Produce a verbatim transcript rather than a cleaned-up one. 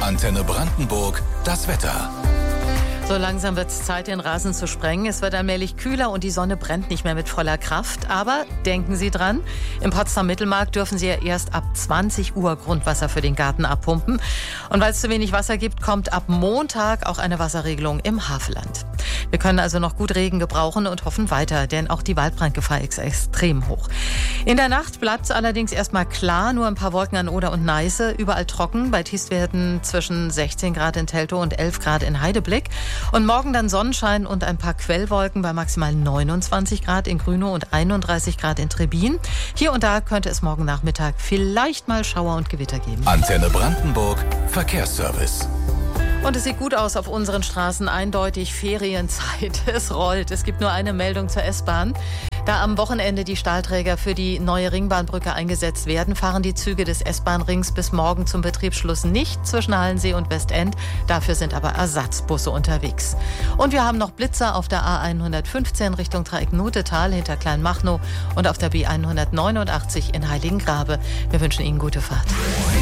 Antenne Brandenburg, das Wetter. So langsam wird es Zeit, den Rasen zu sprengen. Es wird allmählich kühler und die Sonne brennt nicht mehr mit voller Kraft. Aber denken Sie dran, im Potsdam Mittelmarkt dürfen Sie ja erst ab zwanzig Uhr Grundwasser für den Garten abpumpen. Und weil es zu wenig Wasser gibt, kommt ab Montag auch eine Wasserregelung im Havelland. Wir können also noch gut Regen gebrauchen und hoffen weiter, denn auch die Waldbrandgefahr ist extrem hoch. In der Nacht bleibt es allerdings erstmal klar, nur ein paar Wolken an Oder und Neiße, überall trocken, bei Tiefstwerten zwischen sechzehn Grad in Teltow und elf Grad in Heideblick. Und morgen dann Sonnenschein und ein paar Quellwolken bei maximal neunundzwanzig Grad in Grünow und einunddreißig Grad in Trebbin. Hier und da könnte es morgen Nachmittag vielleicht mal Schauer und Gewitter geben. Antenne Brandenburg, Verkehrsservice. Und es sieht gut aus auf unseren Straßen, eindeutig Ferienzeit. Es rollt. Es gibt nur eine Meldung zur S-Bahn. Da am Wochenende die Stahlträger für die neue Ringbahnbrücke eingesetzt werden, fahren die Züge des S-Bahn-Rings bis morgen zum Betriebsschluss nicht zwischen Hallensee und Westend. Dafür sind aber Ersatzbusse unterwegs. Und wir haben noch Blitzer auf der A hundertfünfzehn Richtung Dreieck-Nutetal hinter Kleinmachnow und auf der B hundertneunundachtzig in Heiligengrabe. Wir wünschen Ihnen gute Fahrt.